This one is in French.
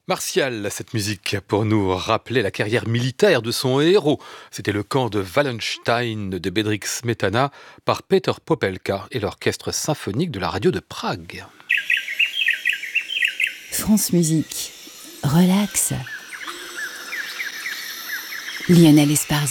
Martial, cette musique, pour nous rappeler la carrière militaire de son héros. C'était le camp de Wallenstein de Bedřich Smetana par Peter Popelka et l'orchestre symphonique de la radio de Prague. France Musique. Relax. Lionel Esparza.